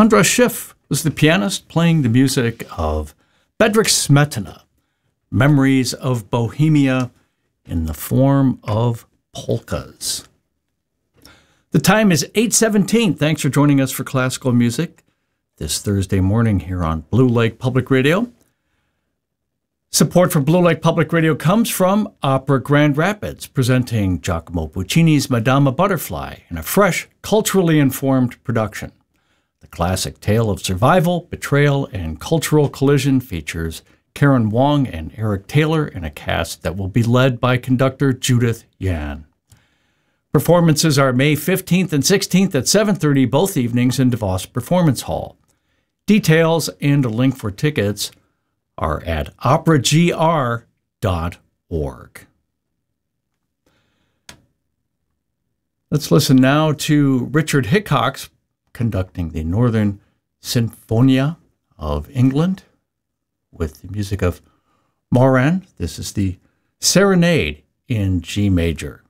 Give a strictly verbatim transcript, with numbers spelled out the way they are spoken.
Andras Schiff was the pianist playing the music of Bedřich Smetana, Memories of Bohemia in the form of polkas. The time is eight seventeen. Thanks for joining us for classical music this Thursday morning here on Blue Lake Public Radio. Support for Blue Lake Public Radio comes from Opera Grand Rapids, presenting Giacomo Puccini's Madama Butterfly in a fresh, culturally informed production. The classic tale of survival, betrayal, and cultural collision features Karen Wong and Eric Taylor in a cast that will be led by conductor Judith Yan. Performances are May fifteenth and sixteenth at seven thirty both evenings in DeVos Performance Hall. Details and a link for tickets are at opera g r dot org. Let's listen now to Richard Hickox conducting the Northern Sinfonia of England with the music of Moran. This is the Serenade in G major.